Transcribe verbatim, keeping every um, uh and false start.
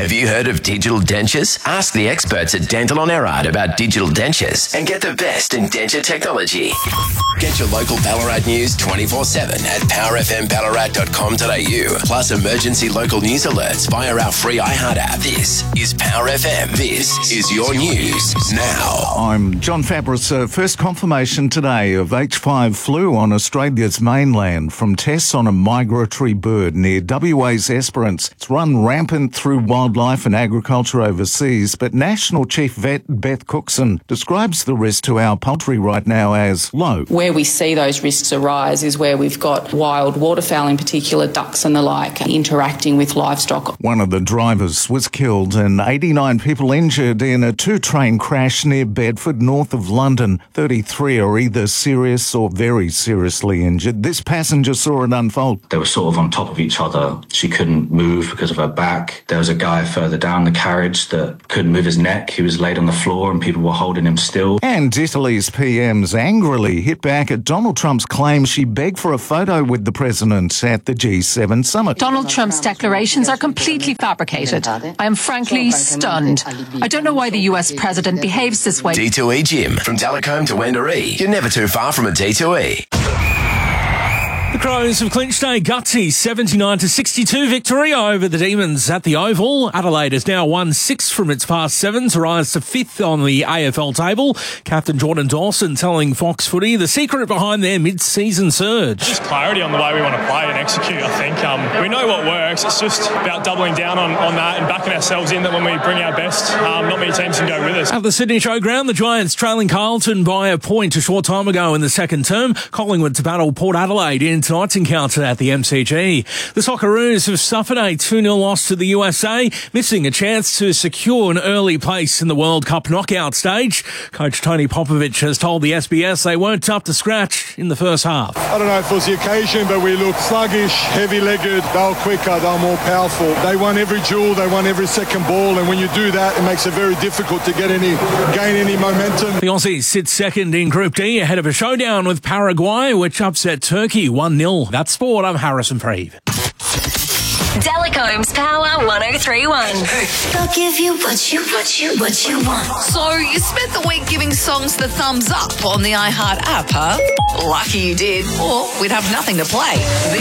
Have you heard of digital dentures? Ask the experts at Dental on Erard about digital dentures and get the best in denture technology. Get your local Ballarat news twenty-four seven at power f m ballarat dot com dot a u. Plus emergency local news alerts via our free iHeart app. This is Power F M. This is your news now. I'm John Fabris. Uh, first confirmation today of H five flu on Australia's mainland from tests on a migratory bird near W A's Esperance. It's run rampant through wildlife and agriculture overseas, but National Chief Vet Beth Cookson describes the risk to our poultry right now as low. Where we see those risks arise is where we've got wild waterfowl, in particular ducks and the like, interacting with livestock. One of the drivers was killed and eighty-nine people injured in a two-train crash near Bedford, north of London. thirty-three are either serious or very seriously injured. This passenger saw it unfold. They were sort of on top of each other. She couldn't move because of her back. There was a guy further down the carriage that couldn't move his neck. He was laid on the floor and people were holding him still. And Italy's P Ms angrily hit back at Donald Trump's claim she begged for a photo with the president at the G seven summit. Donald Trump's declarations are completely fabricated. I am frankly stunned. I don't know why the U S president behaves this way. D two E Gym. From Delacombe to Wendouree. You're never too far from a D two E. The Crows have clinched a gutsy seventy-nine to sixty-two victory over the Demons at the Oval. Adelaide has now won six from its past seven to rise to fifth on the A F L table. Captain Jordan Dawson telling Fox Footy the secret behind their mid-season surge. Just clarity on the way we want to play and execute, I think. Um, we know what works. It's just about doubling down on, on that and backing ourselves in that when we bring our best, um, not many teams can go with us. At the Sydney Showground, the Giants trailing Carlton by a point a short time ago in the second term. Collingwood to battle Port Adelaide in tonight's encounter at the M C G. The Socceroos have suffered a two nil loss to the U S A, missing a chance to secure an early place in the World Cup knockout stage. Coach Tony Popovich has told the S B S they weren't up to scratch in the first half. I don't know if it was the occasion, but we looked sluggish, heavy-legged. They were quicker, they were more powerful. They won every duel, they won every second ball, and when you do that, it makes it very difficult to get any, gain any momentum. The Aussies sit second in Group D ahead of a showdown with Paraguay, which upset Turkey one nil. That's sport. I'm Harrison Preeve. Delacomb's Power one oh three point one. They'll give you what you, what you, what you want. So you spent the week giving songs the thumbs up on the iHeart app, huh? Lucky you did, or we'd have nothing to play.